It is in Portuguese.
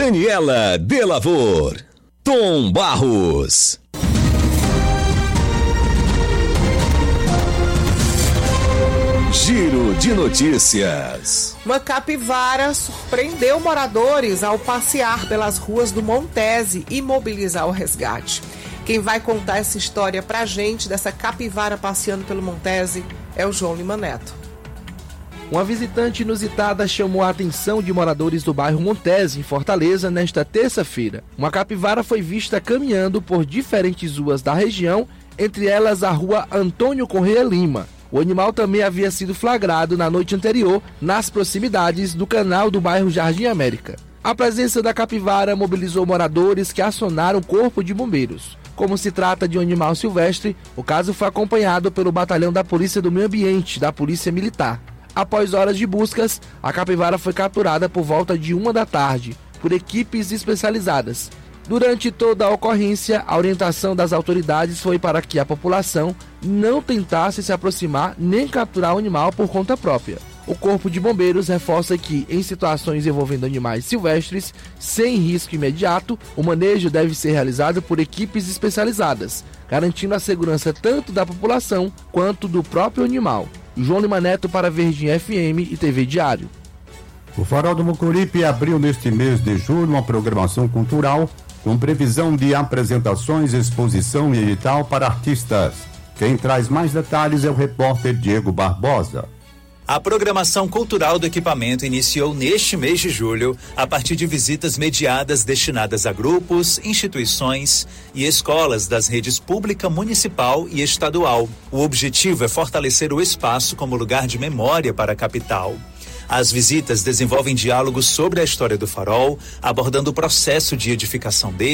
Daniela Delavor, Tom Barros. Giro de notícias. Uma capivara surpreendeu moradores ao passear pelas ruas do Montese e mobilizar o resgate. Quem vai contar essa história pra gente dessa capivara passeando pelo Montese é o João Lima Neto. Uma visitante inusitada chamou a atenção de moradores do bairro Montese, em Fortaleza, nesta terça-feira. Uma capivara foi vista caminhando por diferentes ruas da região, entre elas a rua Antônio Corrêa Lima. O animal também havia sido flagrado na noite anterior, nas proximidades do canal do bairro Jardim América. A presença da capivara mobilizou moradores que acionaram o corpo de bombeiros. Como se trata de um animal silvestre, o caso foi acompanhado pelo batalhão da Polícia do Meio Ambiente, da Polícia Militar. Após horas de buscas, a capivara foi capturada por volta de 1 da tarde, por equipes especializadas. Durante toda a ocorrência, a orientação das autoridades foi para que a população não tentasse se aproximar nem capturar o animal por conta própria. O Corpo de Bombeiros reforça que, em situações envolvendo animais silvestres, sem risco imediato, o manejo deve ser realizado por equipes especializadas, garantindo a segurança tanto da população quanto do próprio animal. João Lima Neto para Verdinha FM e TV Diário. O Farol do Mucuripe abriu neste mês de julho uma programação cultural com previsão de apresentações, exposição e edital para artistas. Quem traz mais detalhes é o repórter Diego Barbosa. A programação cultural do equipamento iniciou neste mês de julho, a partir de visitas mediadas destinadas a grupos, instituições e escolas das redes pública, municipal e estadual. O objetivo é fortalecer o espaço como lugar de memória para a capital. As visitas desenvolvem diálogos sobre a história do Farol, abordando o processo de edificação dele,